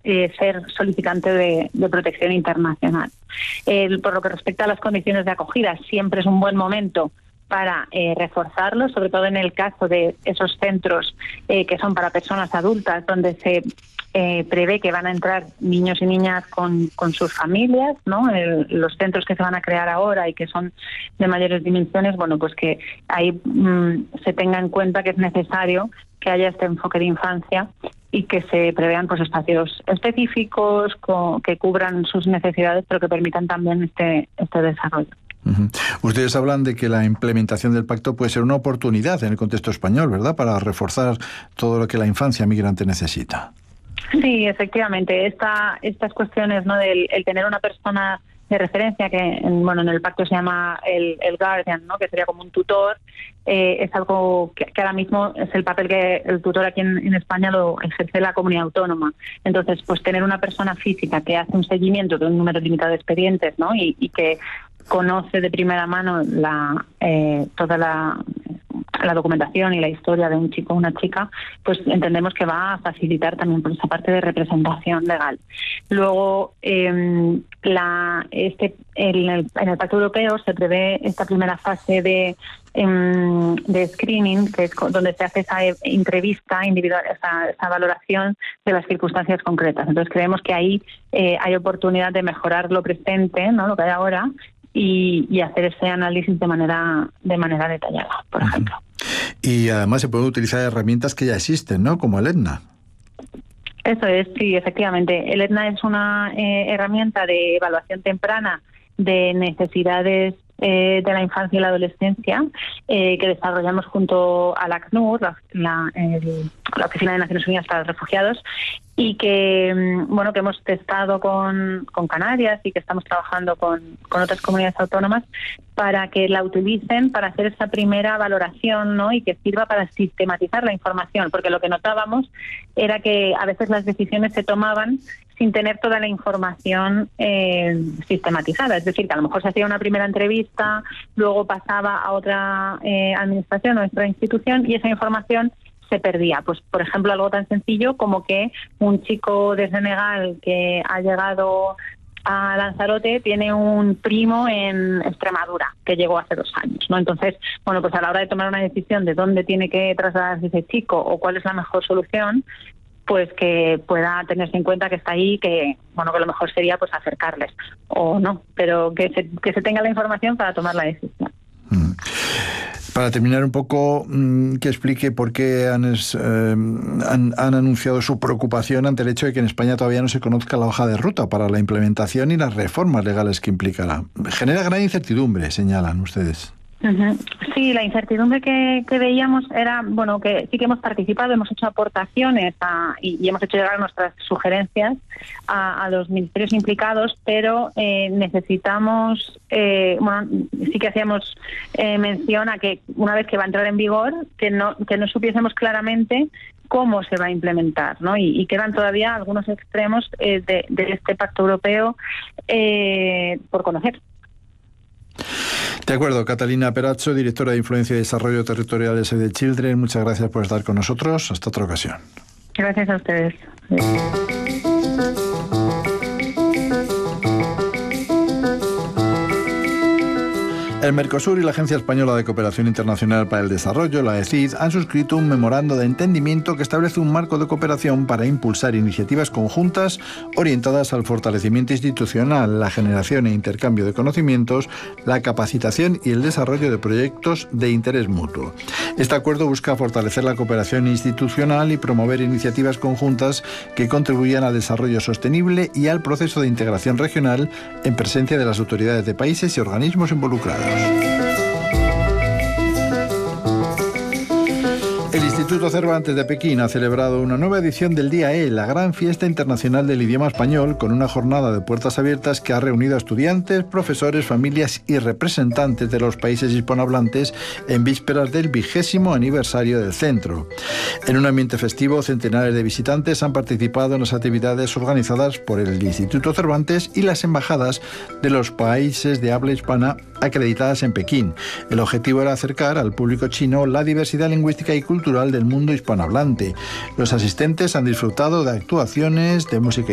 ser solicitante de protección internacional. Por lo que respecta a las condiciones de acogida, siempre es un buen momento para reforzarlo, sobre todo en el caso de esos centros que son para personas adultas, donde se prevé que van a entrar niños y niñas con sus familias, ¿no? Los centros que se van a crear ahora y que son de mayores dimensiones, bueno, pues que ahí se tenga en cuenta que es necesario que haya este enfoque de infancia y que se prevean pues espacios específicos que cubran sus necesidades, pero que permitan también este desarrollo. Uh-huh. Ustedes hablan de que la implementación del pacto puede ser una oportunidad en el contexto español, ¿verdad?, para reforzar todo lo que la infancia migrante necesita. Sí, efectivamente. Estas cuestiones, ¿no?, del el tener una persona de referencia que en el pacto se llama el guardian, ¿no?, que sería como un tutor, es algo que ahora mismo es el papel que el tutor aquí en España lo ejerce la comunidad autónoma. Entonces, pues tener una persona física que hace un seguimiento de un número limitado de expedientes, ¿no?, y que conoce de primera mano toda la documentación y la historia de un chico o una chica, pues entendemos que va a facilitar también por esa parte de representación legal. Luego, en el Pacto Europeo se prevé esta primera fase de screening, que es donde se hace esa entrevista individual, esa valoración de las circunstancias concretas. Entonces creemos que ahí hay oportunidad de mejorar lo presente, ¿no?, lo que hay ahora, y hacer ese análisis de manera detallada, por ejemplo. Y además se pueden utilizar herramientas que ya existen, ¿no?, como el ETNA. Eso es, sí, efectivamente. El ETNA es una herramienta de evaluación temprana de necesidades de la infancia y la adolescencia que desarrollamos junto a la ACNUR, la Oficina de Naciones Unidas para los Refugiados, y que hemos testado con Canarias y que estamos trabajando con otras comunidades autónomas para que la utilicen para hacer esa primera valoración, ¿no?, y que sirva para sistematizar la información, porque lo que notábamos era que a veces las decisiones se tomaban sin tener toda la información sistematizada. Es decir, que a lo mejor se hacía una primera entrevista, luego pasaba a otra administración o otra institución y esa información se perdía. Pues, por ejemplo, algo tan sencillo como que un chico de Senegal que ha llegado a Lanzarote tiene un primo en Extremadura que llegó hace 2 años, ¿no? Entonces, pues a la hora de tomar una decisión de dónde tiene que trasladarse ese chico o cuál es la mejor solución, pues que pueda tenerse en cuenta que está ahí, que lo mejor sería pues acercarles o no, pero que se tenga la información para tomar la decisión. Para terminar un poco, que explique por qué han anunciado su preocupación ante el hecho de que en España todavía no se conozca la hoja de ruta para la implementación y las reformas legales que implicará. Genera gran incertidumbre, señalan ustedes. Uh-huh. Sí, la incertidumbre que veíamos era, que sí que hemos participado, hemos hecho aportaciones y hemos hecho llegar nuestras sugerencias a los ministerios implicados, pero necesitamos, sí que hacíamos mención a que una vez que va a entrar en vigor, que no supiésemos claramente cómo se va a implementar, ¿no? Y quedan todavía algunos extremos de este pacto europeo por conocer. De acuerdo, Catalina Perazzo, directora de Influencia y Desarrollo Territorial de Save the Children, muchas gracias por estar con nosotros. Hasta otra ocasión. Gracias a ustedes. El Mercosur y la Agencia Española de Cooperación Internacional para el Desarrollo, la AECID, han suscrito un memorando de entendimiento que establece un marco de cooperación para impulsar iniciativas conjuntas orientadas al fortalecimiento institucional, la generación e intercambio de conocimientos, la capacitación y el desarrollo de proyectos de interés mutuo. Este acuerdo busca fortalecer la cooperación institucional y promover iniciativas conjuntas que contribuyan al desarrollo sostenible y al proceso de integración regional en presencia de las autoridades de países y organismos involucrados. El Instituto Cervantes de Pekín ha celebrado una nueva edición del Día E, la gran fiesta internacional del idioma español, con una jornada de puertas abiertas que ha reunido a estudiantes, profesores, familias y representantes de los países hispanohablantes en vísperas del 20º aniversario del centro. En un ambiente festivo, centenares de visitantes han participado en las actividades organizadas por el Instituto Cervantes y las embajadas de los países de habla hispana acreditadas en Pekín. El objetivo era acercar al público chino la diversidad lingüística y cultural del mundo hispanohablante. Los asistentes han disfrutado de actuaciones, de música